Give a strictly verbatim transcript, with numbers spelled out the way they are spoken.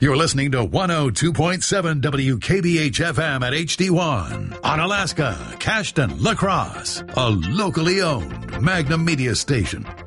You're listening to one oh two point seven W K B H F M at H D one. Onalaska, Cashton, La Crosse. A locally owned Magnum Media station.